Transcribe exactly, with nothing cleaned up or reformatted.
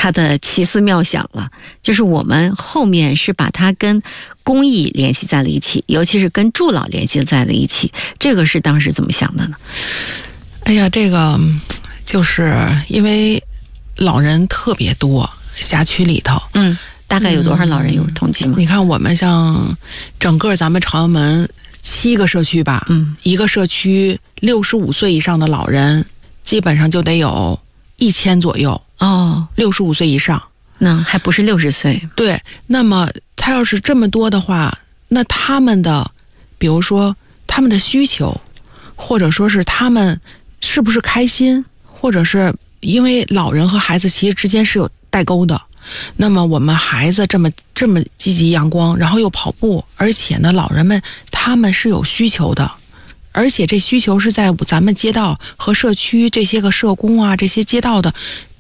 它的奇思妙想了，就是我们后面是把它跟公益联系在了一起，尤其是跟助老联系在了一起，这个是当时怎么想的呢？ 哎呀，这个就是因为老人特别多，辖区里头， 嗯，大概有多少老人有统计吗？ 嗯、你看我们像整个咱们朝阳门七个社区吧， 嗯， 一个社区六十五岁以上的老人基本上就得有一千左右哦， 六十五岁以上， 那还不是六十岁。 对，那么他要是这么多的话，那他们的比如说他们的需求，或者说是他们是不是开心，或者是因为老人和孩子其实之间是有代沟的，那么我们孩子这么这么积极阳光，然后又跑步，而且呢老人们他们是有需求的，而且这需求是在咱们街道和社区这些个社工啊，这些街道的